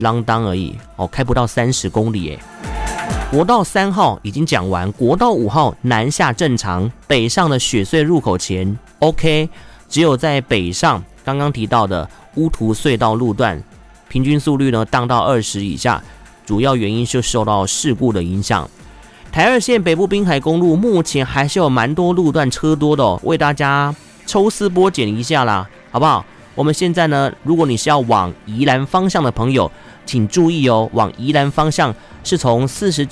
啷当而已哦，开不到30公里耶。国道3号已经讲完，国道5号南下正常，北上的雪隧入口前 OK， 只有在北上刚刚提到的乌涂隧道路段，平均速率呢荡到20以下，主要原因是受到事故的影响。台2线北部滨海公路目前还是有蛮多路段车多的为大家抽丝剥茧一下啦，好不好？我们现在呢，如果你是要往宜兰方向的朋友，请注意哦，往宜兰方向是从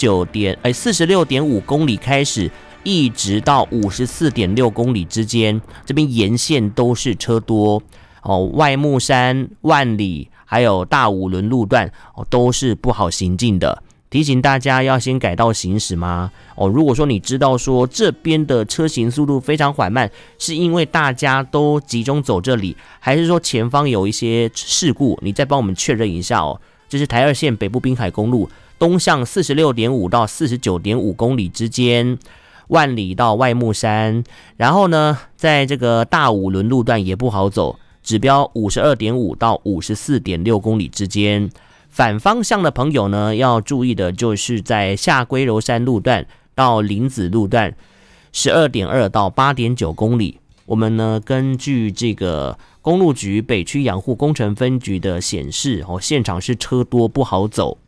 46.5公里开始，一直到54.6公里之间，这边沿线都是车多哦。外木山、万里还有大武仑路段都是不好行进的。提醒大家要先改道行驶吗？如果说你知道说这边的车行速度非常缓慢，是因为大家都集中走这里，还是说前方有一些事故？你再帮我们确认一下哦。这是台2线北部滨海公路东向46.5到49.5公里之间，万里到外木山，然后呢，在这个大武仑路段也不好走，指标52.5到54.6公里之间。反方向的朋友呢，要注意的就是在下龟柔山路段到林子路段 12.2 到 8.9 公里。我们呢，根据这个公路局北区养护工程分局的显示，现场是车多不好走。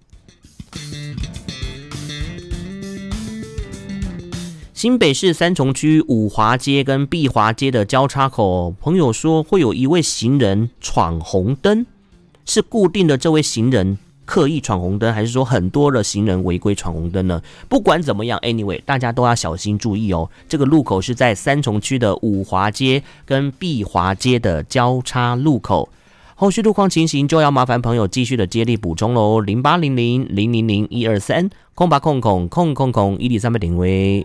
新北市三重区五华街跟碧华街的交叉口，朋友说会有一位行人闯红灯，是固定的这位行人刻意闯红灯，还是说很多的行人违规闯红灯呢？不管怎么样 ，anyway， 大家都要小心注意哦。这个路口是在三重区的五华街跟碧华街的交叉路口。后续路况情形就要麻烦朋友继续的接力补充喽。0800000123空吧空空空空空103位。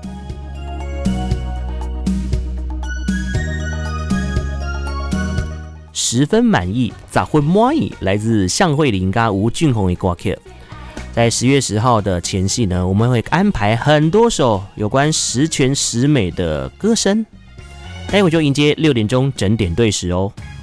十分满意，咋会满意？来自向慧玲跟吴俊宏的歌曲。在10月10号的前夕呢，我们会安排很多首有关十全十美的歌声。待会就迎接6点钟整点对时哦。